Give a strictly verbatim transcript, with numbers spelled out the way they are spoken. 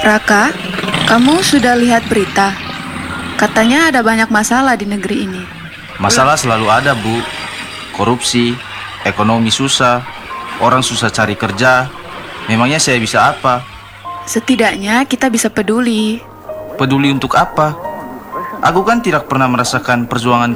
Raka, kamu sudah lihat berita? Katanya ada banyak masalah di negeri ini. Masalah selalu ada, Bu. Korupsi, ekonomi susah, orang susah cari kerja. Memangnya saya bisa apa? Setidaknya kita bisa peduli. Peduli untuk apa? Aku kan tidak pernah merasakan perjuangan